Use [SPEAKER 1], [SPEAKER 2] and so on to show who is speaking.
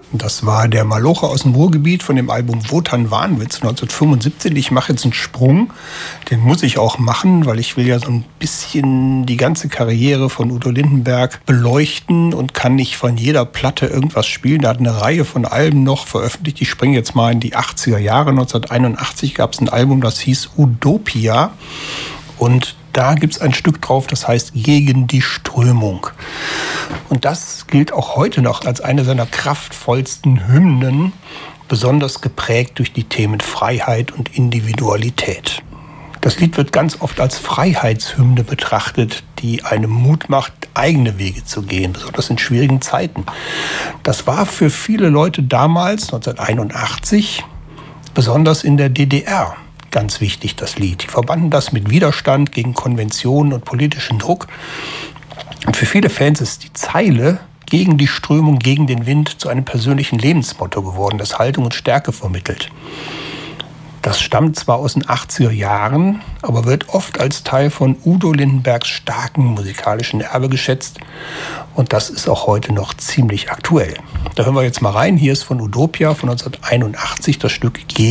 [SPEAKER 1] Das war der Maloche aus dem Ruhrgebiet von dem Album Wotan Wahnwitz 1975. Ich mache jetzt einen Sprung, den muss ich auch machen, weil ich will ja so ein bisschen die ganze Karriere von Udo Lindenberg beleuchten und kann nicht von jeder Platte irgendwas spielen. Er hat eine Reihe von Alben noch veröffentlicht. Ich springe jetzt mal in die 80er Jahre. 1981 gab es ein Album, das hieß Udopia. Und da gibt es ein Stück drauf, das heißt Gegen die Strömung. Und das gilt auch heute noch als eine seiner kraftvollsten Hymnen, besonders geprägt durch die Themen Freiheit und Individualität. Das Lied wird ganz oft als Freiheitshymne betrachtet, die einem Mut macht, eigene Wege zu gehen, besonders in schwierigen Zeiten. Das war für viele Leute damals, 1981, besonders in der DDR, ganz wichtig, das Lied. Die verbanden das mit Widerstand gegen Konventionen und politischen Druck. Und für viele Fans ist die Zeile gegen die Strömung, gegen den Wind zu einem persönlichen Lebensmotto geworden, das Haltung und Stärke vermittelt. Das stammt zwar aus den 80er Jahren, aber wird oft als Teil von Udo Lindenbergs starken musikalischen Erbe geschätzt. Und das ist auch heute noch ziemlich aktuell. Da hören wir jetzt mal rein. Hier ist von Udopia von 1981 das Stück Gegen